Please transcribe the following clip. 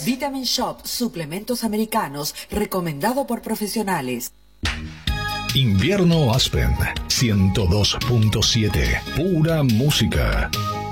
Vitamin Shop, suplementos americanos, recomendado por profesionales. Invierno Aspen 102.7, pura música.